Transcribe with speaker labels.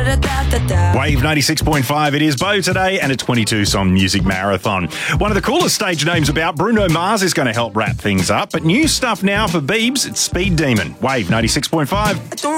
Speaker 1: Wave 96.5, it is Bo today and a 22 song music marathon. One of the coolest stage names about, Bruno Mars is going to help wrap things up, but new stuff now for Biebs, it's Speed Demon. Wave 96.5.